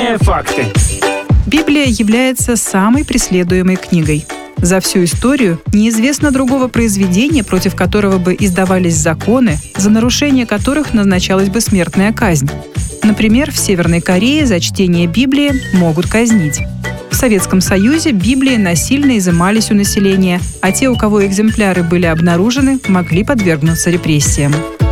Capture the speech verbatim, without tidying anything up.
Уточняя факты. Библия является самой преследуемой книгой. За всю историю неизвестно другого произведения, против которого бы издавались законы, за нарушение которых назначалась бы смертная казнь. Например, в Северной Корее за чтение Библии могут казнить. В Советском Союзе Библии насильно изымались у населения, а те, у кого экземпляры были обнаружены, могли подвергнуться репрессиям.